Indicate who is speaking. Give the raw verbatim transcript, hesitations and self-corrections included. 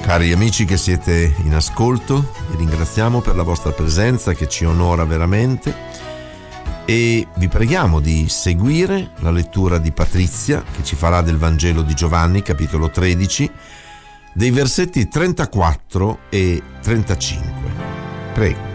Speaker 1: Cari amici che siete in ascolto, vi ringraziamo per la vostra presenza che ci onora veramente e vi preghiamo di seguire la lettura di Patrizia che ci farà del Vangelo di Giovanni, capitolo tredici, dei versetti trentaquattro e trentacinque. Prego.